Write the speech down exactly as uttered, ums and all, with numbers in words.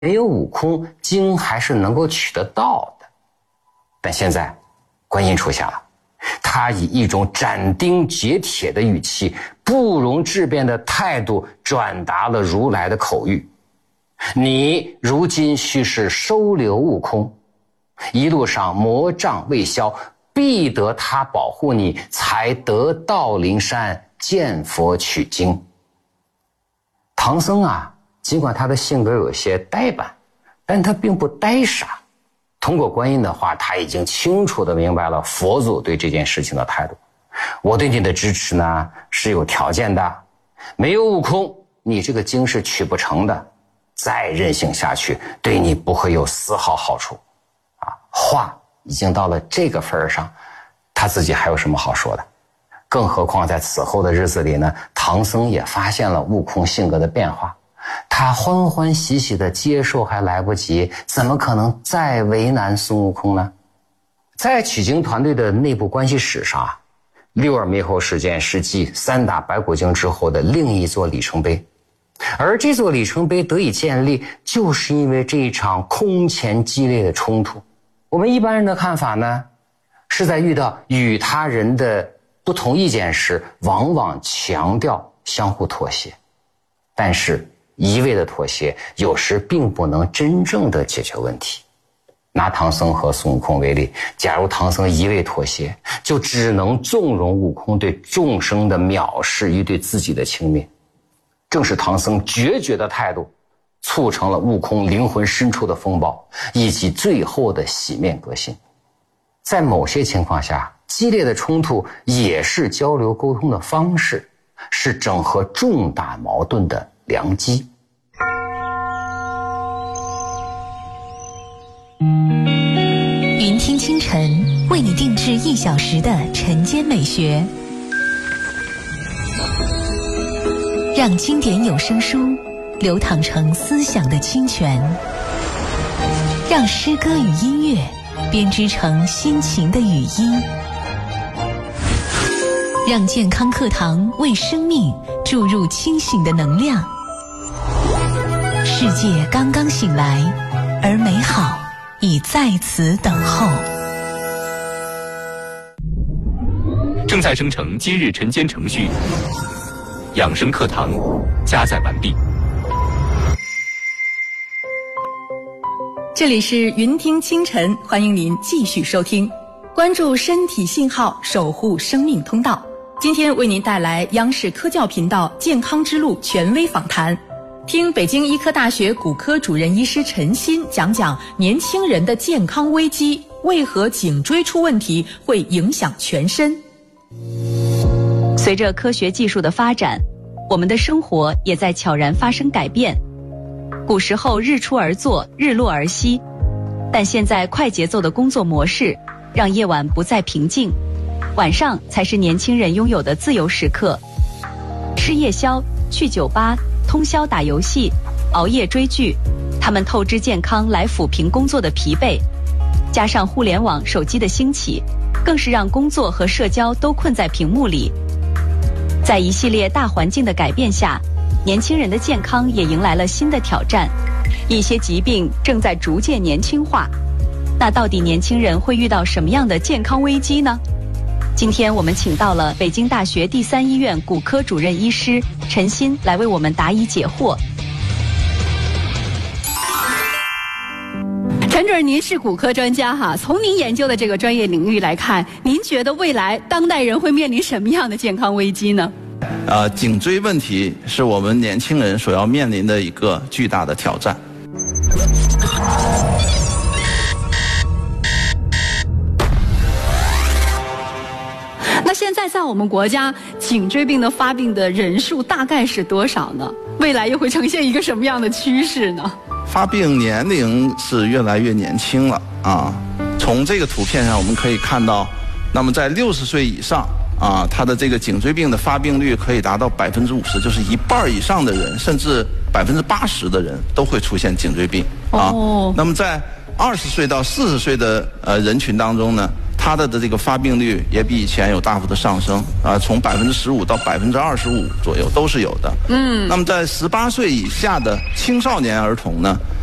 没有悟空，经还是能够取得到的。但现在观音出现了，他以一种斩钉截铁的语气，不容置辩的态度转达了如来的口谕：你如今须是收留悟空，一路上魔障未消，必得他保护你，才得到灵山见佛取经。唐僧啊，尽管他的性格有些呆板，但他并不呆傻。通过观音的话，他已经清楚地明白了佛祖对这件事情的态度。我对你的支持呢，是有条件的。没有悟空，你这个经是取不成的。再任性下去，对你不会有丝毫好处。啊，话已经到了这个份上，他自己还有什么好说的？更何况在此后的日子里呢，唐僧也发现了悟空性格的变化。他欢欢喜喜的接受还来不及，怎么可能再为难孙悟空呢？在取经团队的内部关系史上啊，六耳猕猴事件是继三打白骨精之后的另一座里程碑。而这座里程碑得以建立，就是因为这一场空前激烈的冲突。我们一般人的看法呢，是在遇到与他人的不同意见时，往往强调相互妥协。但是一味的妥协有时并不能真正的解决问题。拿唐僧和孙悟空为例，假如唐僧一味妥协，就只能纵容悟空对众生的藐视与对自己的轻蔑。正是唐僧决绝的态度，促成了悟空灵魂深处的风暴，以及最后的洗面革新。在某些情况下，激烈的冲突也是交流沟通的方式，是整合重大矛盾的良机。 云听清晨为你定制一小时的晨间美学，让经典有声书流淌成思想的清泉，让诗歌与音乐编织成心情的语音，让健康课堂为生命注入清醒的能量。世界刚刚醒来，而美好已在此等候。 正在生成今日晨间程序，养生课堂加载完毕。 这里是云听清晨，欢迎您继续收听，关注身体信号，守护生命通道。今天为您带来央视科教频道健康之路权威访谈，听北京医科大学骨科主任医师陈鑫讲讲年轻人的健康危机，为何颈椎出问题会影响全身。 随着科学技术的发展，我们的生活也在悄然发生改变。古时候日出而作，日落而息，但现在快节奏的工作模式让夜晚不再平静，晚上才是年轻人拥有的自由时刻。吃夜宵、去酒吧、通宵打游戏、熬夜追剧，他们透支健康来抚平工作的疲惫，加上互联网、手机的兴起，更是让工作和社交都困在屏幕里。在一系列大环境的改变下，年轻人的健康也迎来了新的挑战，一些疾病正在逐渐年轻化。那到底年轻人会遇到什么样的健康危机呢？今天我们请到了北京大学第三医院骨科主任医师陈鑫来为我们答疑解惑。 陈主任，您是骨科专家哈，从您研究的这个专业领域来看，您觉得未来当代人会面临什么样的健康危机呢？ 呃，颈椎问题是我们年轻人所要面临的一个巨大的挑战。 那现在在我们国家，颈椎病的发病的人数大概是多少呢？未来又会呈现一个什么样的趋势呢？ 发病年龄是越来越年轻了啊。从这个图片上我们可以看到，那么在六十岁以上啊，他的这个颈椎病的发病率可以达到百分之五十，就是一半以上的人，甚至百分之八十的人都会出现颈椎病啊。哦。那么在二十岁到四十岁的呃人群当中呢，他的的这个发病率也比以前有大幅的上升啊，从百分之十五到百分之二十五左右都是有的。嗯。那么在十八岁以下的青少年儿童呢，